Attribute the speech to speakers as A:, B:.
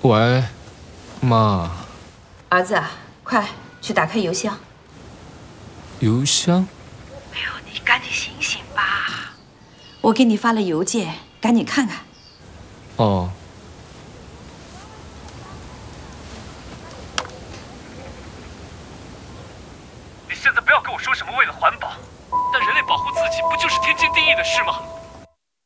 A: 喂，妈。
B: 儿子，快去打开邮箱。
A: 邮箱？
B: 哎呦，你赶紧醒醒吧！我给你发了邮件，赶紧看看。
A: 哦。
C: 你现在不要跟我说什么为了环保，但人类保护自己不就是天经地义的事吗？